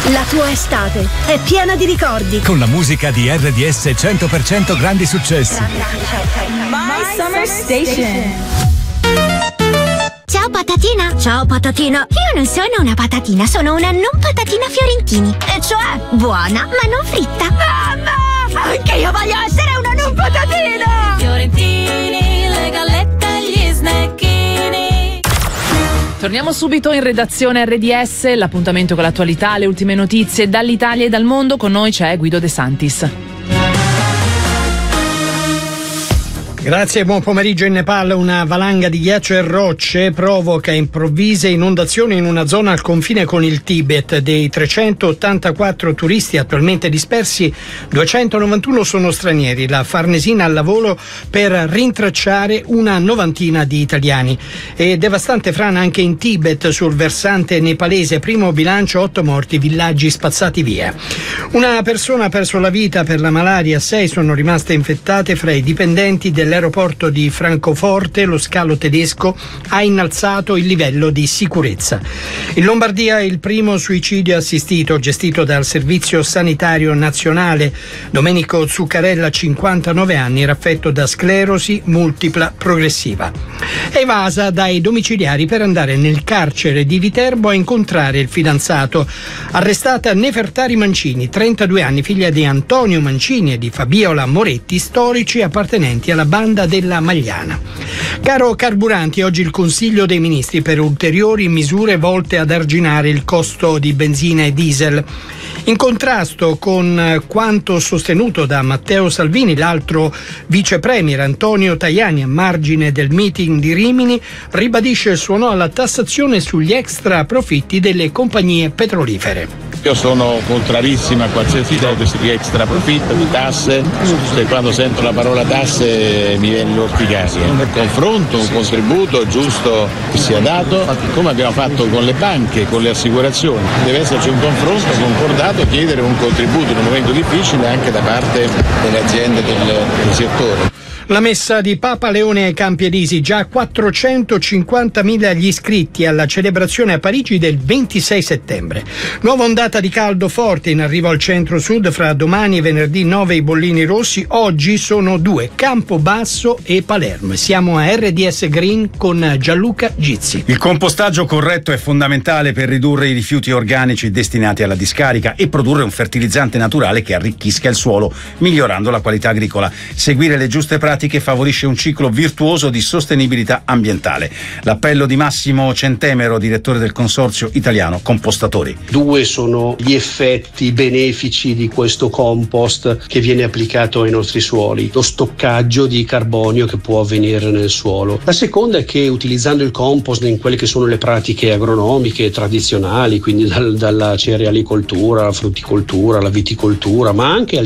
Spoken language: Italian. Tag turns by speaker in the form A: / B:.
A: La tua estate è piena di ricordi.
B: Con la musica di RDS 100% grandi successi.
C: My Summer Station.
D: Ciao patatina.
A: Ciao patatina.
D: Io non sono una patatina, sono una non patatina Fiorentini.
A: E cioè?
D: Buona, ma non fritta.
A: Mamma! Anche io voglio essere una non patatina!
C: Fiorentini, le gallette e gli snacchini.
E: Torniamo subito in redazione RDS, l'appuntamento con l'attualità, le ultime notizie dall'Italia e dal mondo. Con noi c'è Guido De Santis.
F: Grazie, buon pomeriggio. In Nepal una valanga di ghiaccio e rocce provoca improvvise inondazioni in una zona al confine con il Tibet. Dei 384 turisti attualmente dispersi, 291 sono stranieri. La Farnesina al lavoro per rintracciare una novantina di italiani. E devastante frana anche in Tibet sul versante nepalese, primo bilancio 8 morti, villaggi spazzati via. Una persona ha perso la vita per la malaria, 6 sono rimaste infettate. Fra i dipendenti dell'aeroporto di Francoforte lo scalo tedesco ha innalzato il livello di sicurezza. In Lombardia il primo suicidio assistito gestito dal Servizio Sanitario Nazionale. Domenico Zuccarella, 59 anni, era affetto da sclerosi multipla progressiva. Evasa dai domiciliari per andare nel carcere di Viterbo a incontrare il fidanzato. Arrestata Nefertari Mancini, 32 anni, figlia di Antonio Mancini e di Fabiola Moretti, storici appartenenti alla banda della Magliana. Caro carburanti, oggi il Consiglio dei Ministri per ulteriori misure volte ad arginare il costo di benzina e diesel. In contrasto con quanto sostenuto da Matteo Salvini, l'altro vice premier Antonio Tajani, a margine del meeting di Rimini, ribadisce il suo no alla tassazione sugli extra profitti delle compagnie petrolifere.
G: Io sono contrarissima a qualsiasi tipo di extra profitto, di tasse, e quando sento la parola tasse mi viene l'orticaria. Un confronto, un contributo giusto che sia dato, come abbiamo fatto con le banche, con le assicurazioni. Deve esserci un confronto concordato, chiedere un contributo in un momento difficile anche da parte delle aziende del settore.
F: La messa di Papa Leone ai Campi Elisi, già 450.000 gli iscritti alla celebrazione a Parigi del 26 settembre. Nuova ondata di caldo forte in arrivo al centro-sud, fra domani e venerdì 9 i bollini rossi, oggi sono 2, Campobasso e Palermo. Siamo a RDS Green con Gianluca Gizzi.
H: Il compostaggio corretto è fondamentale per ridurre i rifiuti organici destinati alla discarica e produrre un fertilizzante naturale che arricchisca il suolo, migliorando la qualità agricola. Seguire le giuste pratiche favorisce un ciclo virtuoso di sostenibilità ambientale. L'appello di Massimo Centemero, direttore del Consorzio Italiano Compostatori.
I: 2 sono gli effetti benefici di questo compost che viene applicato ai nostri suoli: lo stoccaggio di carbonio che può avvenire nel suolo. La seconda è che utilizzando il compost in quelle che sono le pratiche agronomiche tradizionali, quindi dalla cerealicoltura alla frutticoltura alla viticoltura, ma anche al